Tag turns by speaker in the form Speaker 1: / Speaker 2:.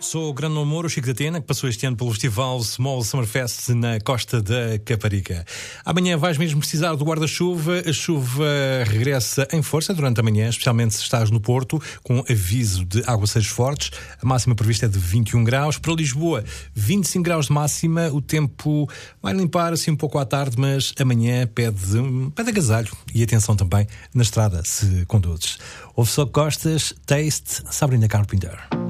Speaker 1: Sou o Grande Namoro, o Chico da Tena, que passou este ano pelo festival Small Summer Fest na Costa da Caparica. Amanhã vais mesmo precisar do guarda-chuva. A chuva regressa em força durante a manhã, especialmente se estás no Porto, com aviso de aguaceiros fortes. A máxima prevista é de 21 graus. Para Lisboa, 25 graus de máxima. O tempo vai limpar assim um pouco à tarde, mas amanhã pede agasalho. E atenção também na estrada, se conduzes. Ouve só Costas, Taste, Sabrina Carpenter.